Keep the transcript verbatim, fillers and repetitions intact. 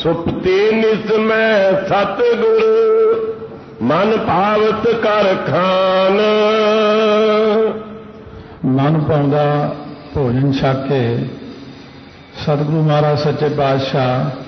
ਸੁਪਤੀ ਨਿਸ ਮੈਂ ਸਤਿਗੁਰ ਮਨ ਭਾਵਤ ਕਰ ਖਾਨ। ਮਨ ਭਾਉਂਦਾ ਭੋਜਨ ਛਕ ਕੇ ਸਤਿਗੁਰੂ ਮਹਾਰਾਜ ਸੱਚੇ ਪਾਤਸ਼ਾਹ